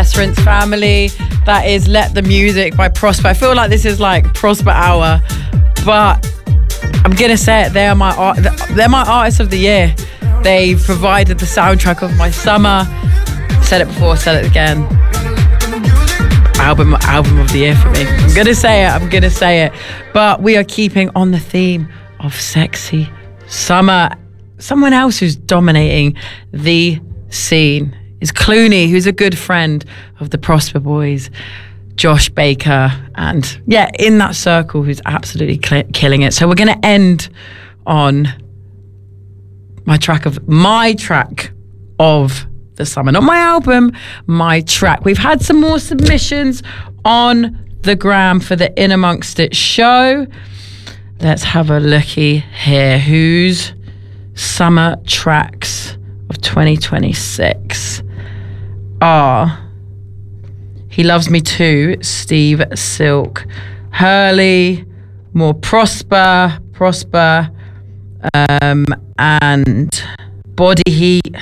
Rinse family. That is Let the Music by Prosper. I feel like this is like Prosper Hour, but I'm gonna say it, they're my artists of the year. They provided the soundtrack of my summer. Said it before, said it again. Album of the year for me. I'm gonna say it. But we are keeping on the theme of sexy summer. Someone else who's dominating the scene is Clooney, who's a good friend of the Prosper Boys, Josh Baker, and yeah, in that circle, who's absolutely killing it. So we're going to end on my track of the summer, not my album, my track. We've had some more submissions on the gram for the In Amongst It show. Let's have a looky here. Whose summer tracks of 2026 are He Loves Me Too, Steve Silk, Hurley, more Prosper, and Body Heat,